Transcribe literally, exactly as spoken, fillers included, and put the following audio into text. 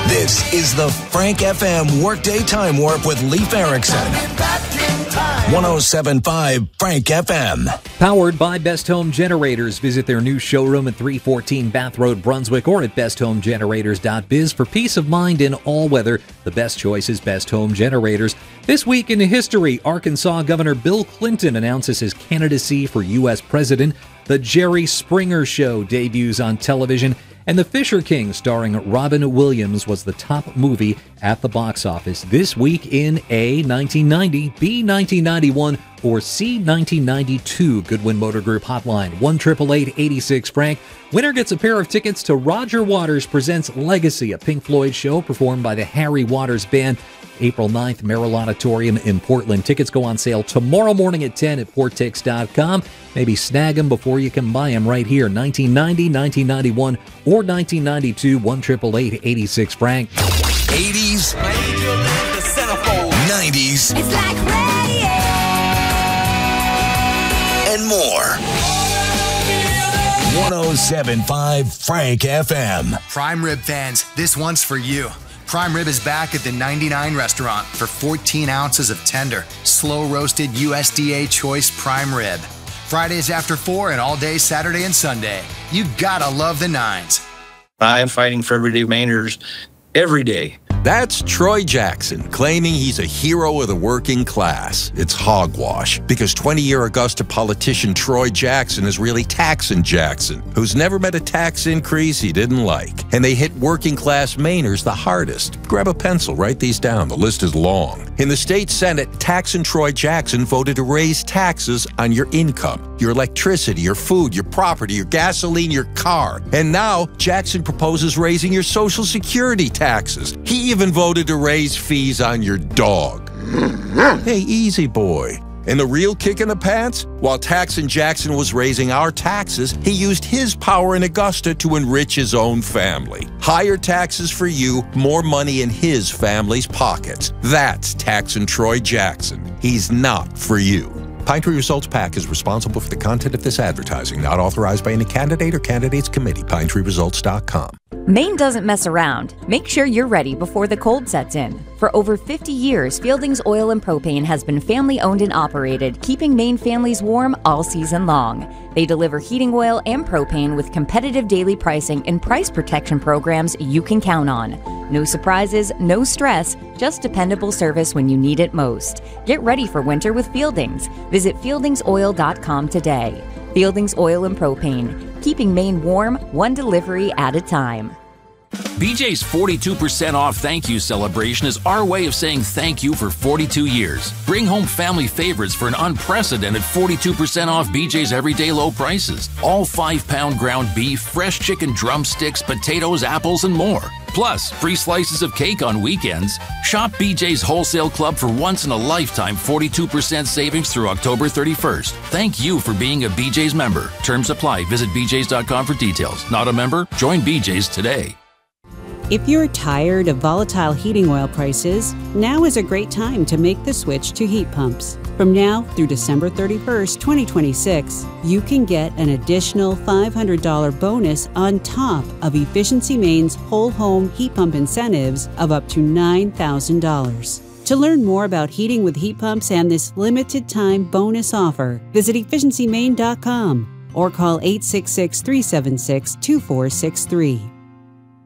This is the Frank F M Workday Time Warp with Leif Erikson. one oh seven point five Frank F M. Powered by Best Home Generators. Visit their new showroom at three fourteen Bath Road, Brunswick, or at best home generators dot biz for peace of mind in all weather. The best choice is Best Home Generators. This week in history, Arkansas Governor Bill Clinton announces his candidacy for U S president. The Jerry Springer Show debuts on television. And The Fisher King, starring Robin Williams, was the top movie at the box office this week in A, nineteen ninety, B, nineteen ninety-one, or C, nineteen ninety-two. Goodwin Motor Group hotline, one eight eight eight, eight six, Frank. Winner gets a pair of tickets to Roger Waters Presents Legacy, a Pink Floyd show performed by the Harry Waters Band. April ninth, Merrill Auditorium in Portland. Tickets go on sale tomorrow morning at ten at portix dot com. Maybe snag them before you can buy them right here. nineteen ninety, nineteen ninety-one, or nineteen ninety-two. one eight eight eight, eight six, Frank. eighties, nineties, It's like radio. and more. one oh seven point five Frank F M. Prime Rib fans, this one's for you. Prime Rib is back at the ninety-nine restaurant for fourteen ounces of tender, slow-roasted U S D A choice prime rib. Fridays after four and all day Saturday and Sunday. You gotta love the nines. I am fighting for everyday Mainers every day. That's Troy Jackson, claiming he's a hero of the working class. It's hogwash, because twenty-year Augusta politician Troy Jackson is really Taxin' Jackson, who's never met a tax increase he didn't like. And they hit working class Mainers the hardest. Grab a pencil, write these down. The list is long. In the state Senate, Taxin' Troy Jackson voted to raise taxes on your income, your electricity, your food, your property, your gasoline, your car. And now, Jackson proposes raising your Social Security taxes. He even voted to raise fees on your dog. Hey, easy boy. And the real kick in the pants? While Taxin' Jackson was raising our taxes, he used his power in Augusta to enrich his own family. Higher taxes for you, more money in his family's pockets. That's Taxin' Troy Jackson. He's not for you. Pine Tree Results PAC is responsible for the content of this advertising, not authorized by any candidate or candidates committee. pine tree results dot com. Maine doesn't mess around. Make sure you're ready before the cold sets in. For over fifty years, Fieldings Oil and Propane has been family owned and operated, keeping Maine families warm all season long. They deliver heating oil and propane with competitive daily pricing and price protection programs you can count on. No surprises, no stress, just dependable service when you need it most. Get ready for winter with Fieldings. Visit fieldings oil dot com today. Fieldings Oil and Propane, keeping Maine warm, one delivery at a time. B J's forty-two percent off thank you celebration is our way of saying thank you for forty-two years. Bring home family favorites for an unprecedented forty-two percent off B J's everyday low prices. All five pound ground beef, fresh chicken drumsticks, potatoes, apples, and more. Plus, free slices of cake on weekends. Shop B J's Wholesale Club for once-in-a-lifetime forty-two percent savings through October thirty-first. Thank you for being a B J's member. Terms apply. Visit b j's dot com for details. Not a member? Join B J's today. If you're tired of volatile heating oil prices, now is a great time to make the switch to heat pumps. From now through December thirty-first, twenty twenty-six, you can get an additional five hundred dollars bonus on top of Efficiency Maine's whole home heat pump incentives of up to nine thousand dollars. To learn more about heating with heat pumps and this limited time bonus offer, visit efficiency maine dot com or call eight six six, three seven six, two four six three.